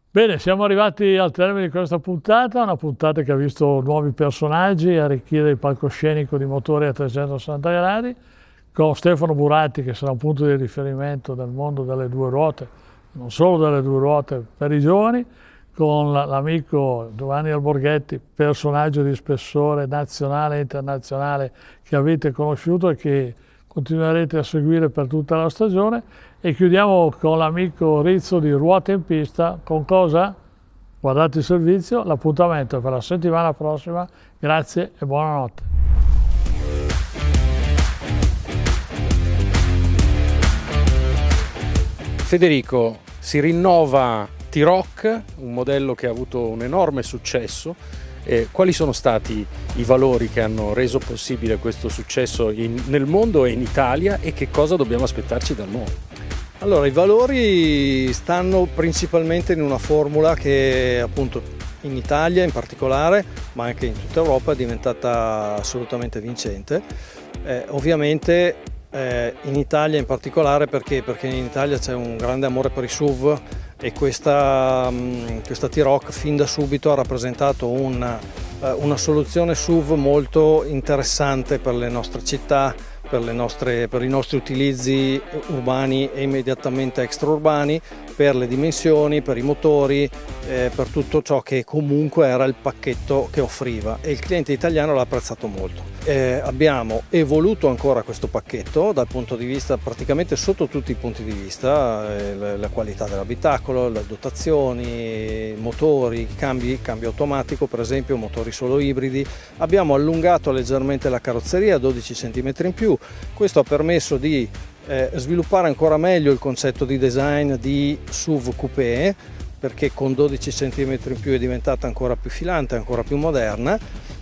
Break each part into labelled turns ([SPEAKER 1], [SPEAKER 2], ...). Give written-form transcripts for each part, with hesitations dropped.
[SPEAKER 1] Bene, siamo arrivati al termine di questa puntata, una puntata che ha visto nuovi personaggi arricchire il palcoscenico di motori a 360 gradi, con Stefano Buratti che sarà un punto di riferimento del mondo delle due ruote, non solo delle due ruote per i giovani, con l'amico Giovanni Alborghetti, personaggio di spessore nazionale e internazionale che avete conosciuto e che continuerete a seguire per tutta la stagione. E chiudiamo con l'amico Rizzo di Ruote in Pista. Con cosa? Guardate il servizio, l'appuntamento è per la settimana prossima. Grazie e buonanotte.
[SPEAKER 2] Federico, si rinnova T-Roc, un modello che ha avuto un enorme successo. Quali sono stati i valori che hanno reso possibile questo successo nel mondo e in Italia, e che cosa dobbiamo aspettarci dal nuovo?
[SPEAKER 3] Allora, i valori stanno principalmente in una formula che appunto in Italia in particolare, ma anche in tutta Europa, è diventata assolutamente vincente. Ovviamente in Italia in particolare perché in Italia c'è un grande amore per i SUV, e questa T-Roc fin da subito ha rappresentato una soluzione SUV molto interessante per le nostre città, per i nostri utilizzi urbani e immediatamente extraurbani, per le dimensioni, per i motori, per tutto ciò che comunque era il pacchetto che offriva, e il cliente italiano l'ha apprezzato molto. Abbiamo evoluto ancora questo pacchetto dal punto di vista, praticamente sotto tutti i punti di vista, la qualità dell'abitacolo, le dotazioni, motori, cambio automatico per esempio, motori solo ibridi. Abbiamo allungato leggermente la carrozzeria, 12 cm in più. Questo ha permesso di sviluppare ancora meglio il concetto di design di SUV coupé, perché con 12 cm in più è diventata ancora più filante, ancora più moderna,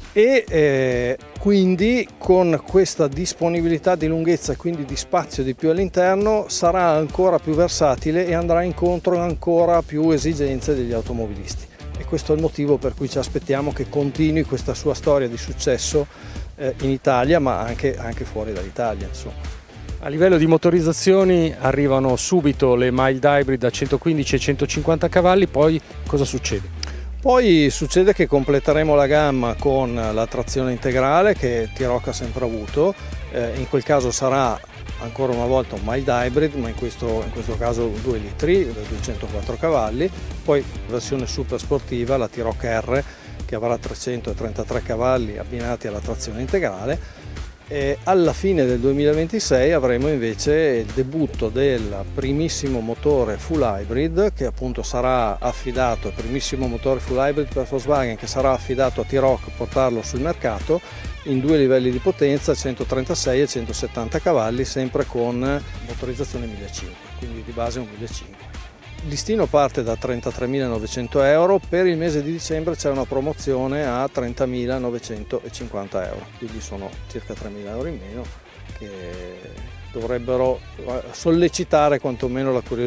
[SPEAKER 3] e quindi con questa disponibilità di lunghezza e quindi di spazio di più all'interno sarà ancora più versatile e andrà incontro a ancora più esigenze degli automobilisti. E questo è il motivo per cui ci aspettiamo che continui questa sua storia di successo in Italia, ma anche fuori dall'Italia, insomma.
[SPEAKER 2] A livello di motorizzazioni arrivano subito le mild hybrid a 115 e 150 cavalli, poi cosa succede?
[SPEAKER 3] Poi succede che completeremo la gamma con la trazione integrale che T-Roc ha sempre avuto. In quel caso sarà ancora una volta un mild hybrid, ma in questo caso 2 litri da 204 cavalli. Poi versione super sportiva, la T-Roc R, che avrà 333 cavalli abbinati alla trazione integrale. E alla fine del 2026 avremo invece il debutto del primissimo motore full hybrid, che appunto sarà affidato, il primissimo motore full hybrid per Volkswagen, che sarà affidato a T-Roc per portarlo sul mercato in 2 livelli di potenza, 136 e 170 cavalli, sempre con motorizzazione 1500, quindi di base un 1500. Il listino parte da 33.900 euro, per il mese di dicembre c'è una promozione a 30.950 euro, quindi sono circa 3.000 euro in meno che dovrebbero sollecitare quantomeno la curiosità